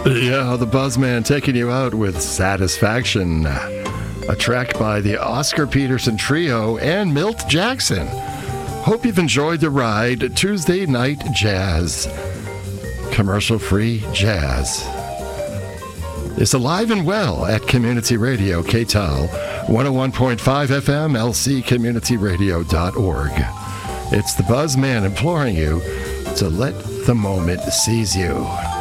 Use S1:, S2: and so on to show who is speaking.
S1: Yeah, the Buzzman taking you out with Satisfaction, a track by the Oscar Peterson Trio and Milt Jackson. Hope you've enjoyed the ride. Tuesday Night Jazz, commercial-free jazz. It's alive and well at Community Radio, KTAL, 101.5 FM, lccommunityradio.org. It's the Buzzman imploring you to let the moment seize you.